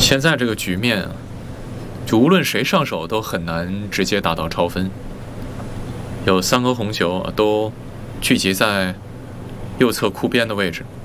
现在这个局面啊，就无论谁上手都很难直接打到超分。有3颗红球都聚集在右侧库边的位置。